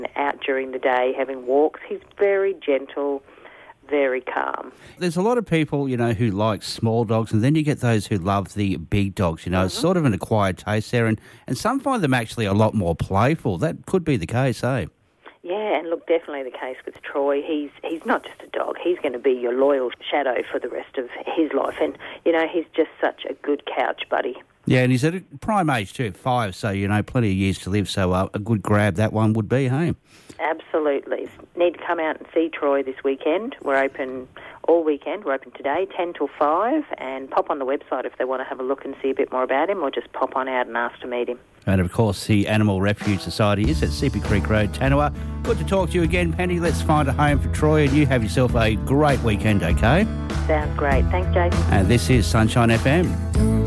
out during the day having walks. He's very gentle, very calm. There's a lot of people, who like small dogs, and then you get those who love the big dogs. It's sort of an acquired taste there, and some find them actually a lot more playful. That could be the case, eh? Yeah, and look, definitely the case with Troy. He's not just a dog. He's going to be your loyal shadow for the rest of his life. And, he's just such a good couch buddy. Yeah, and he's at a prime age too, 5, so, plenty of years to live. So a good grab that one would be, hey? Absolutely. Need to come out and see Troy this weekend. We're open all weekend. We're open today, 10 till 5, and pop on the website if they want to have a look and see a bit more about him, or just pop on out and ask to meet him. And, of course, the Animal Refuge Society is at Sippy Creek Road, Tanawa. Good to talk to you again, Penny. Let's find a home for Troy, and you have yourself a great weekend, okay? Sounds great. Thanks, Jason. And this is Sunshine FM.